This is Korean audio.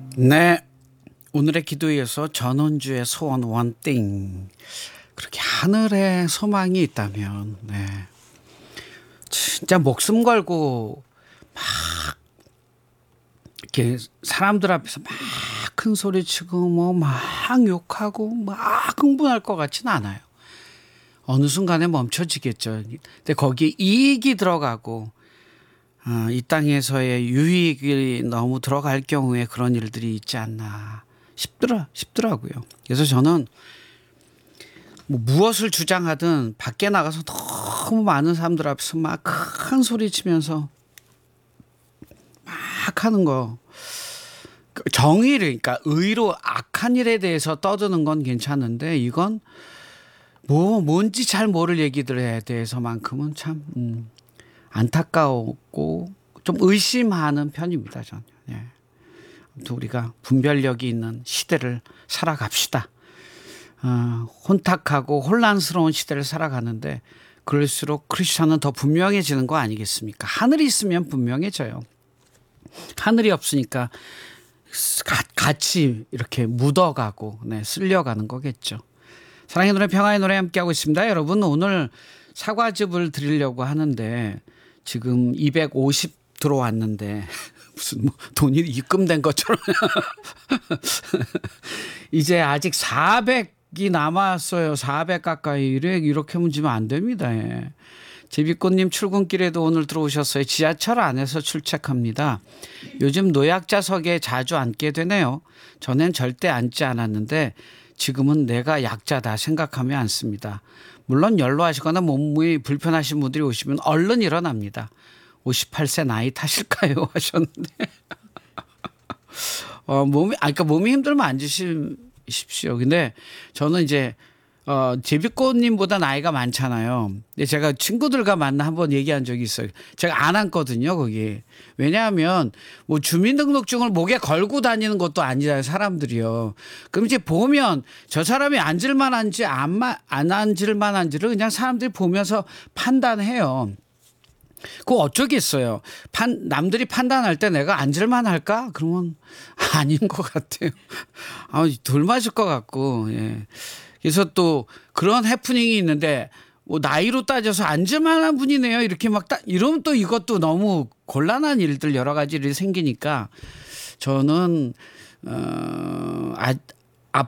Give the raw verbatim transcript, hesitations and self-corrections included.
네, 오늘의 기도에서 전원주의 소원 원띵. 그렇게 하늘에 소망이 있다면, 네, 진짜 목숨 걸고 막 이렇게 사람들 앞에서 막 큰 소리 치고 뭐 막 욕하고 막 흥분할 것 같지는 않아요. 어느 순간에 멈춰지겠죠. 근데 거기에 이익이 들어가고 어, 이 땅에서의 유익이 너무 들어갈 경우에 그런 일들이 있지 않나 싶더라, 싶더라고요. 그래서 저는 뭐 무엇을 주장하든 밖에 나가서 너무 많은 사람들 앞에서 막 큰 소리 치면서 막 하는 거, 정의를, 그러니까 의로 악한 일에 대해서 떠드는 건 괜찮은데 이건 뭐 뭔지 잘 모를 얘기들에 대해서만큼은 참 음, 안타까웠고 좀 의심하는 편입니다, 저는. 예. 아무튼 우리가 분별력이 있는 시대를 살아갑시다. 어, 혼탁하고 혼란스러운 시대를 살아가는데 그럴수록 크리스천은 더 분명해지는 거 아니겠습니까? 하늘이 있으면 분명해져요. 하늘이 없으니까 가, 같이 이렇게 묻어가고, 네, 쓸려가는 거겠죠. 사랑의 노래, 평화의 노래 함께하고 있습니다. 여러분, 오늘 사과즙을 드리려고 하는데 지금 이백오십 들어왔는데 무슨 뭐 돈이 입금된 것처럼 이제 아직 사백이 남았어요. 사백 가까이. 이렇게 문지면 안 됩니다. 예. 제비꽃님 출근길에도 오늘 들어오셨어요. 지하철 안에서 출첵합니다. 요즘 노약자석에 자주 앉게 되네요. 전엔 절대 앉지 않았는데 지금은 내가 약자다 생각하며 앉습니다. 물론 연로하시거나 몸이 불편하신 분들이 오시면 얼른 일어납니다. 오십팔 세 나이 탓일까요? 하셨는데 어, 몸이, 아, 그러니까 몸이 힘들면 앉으십시오. 근데 저는 이제 어, 제비꽃님보다 나이가 많잖아요. 근데 제가 친구들과 만나 한번 얘기한 적이 있어요. 제가 안 앉거든요, 거기. 왜냐하면 뭐 주민등록증을 목에 걸고 다니는 것도 아니잖아요, 사람들이요. 그럼 이제 보면 저 사람이 앉을 만한지 안, 안 앉을 만한지를 그냥 사람들이 보면서 판단해요. 그거 어쩌겠어요. 판, 남들이 판단할 때 내가 앉을만 할까? 그러면 아닌 것 같아요. 아, 돌 맞을 것 같고, 예. 그래서 또 그런 해프닝이 있는데 뭐 나이로 따져서 앉을만한 분이네요. 이렇게 막 따, 이러면 또 이것도 너무 곤란한 일들 여러 가지 일이 생기니까 저는 어, 아,